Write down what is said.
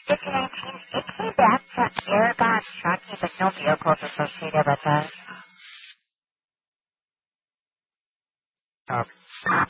It came back to Aragon Trucking, but no vehicles associated with us. Oh.